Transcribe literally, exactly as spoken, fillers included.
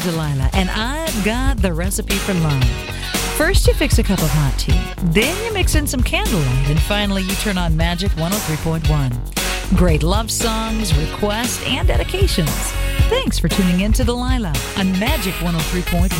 Delilah, and I've got the recipe for love. First, you fix a cup of hot tea. Then you mix in some candlelight. And finally, you turn on Magic one oh three point one. Great love songs, requests, and dedications. Thanks for tuning in to Delilah on Magic one oh three point one.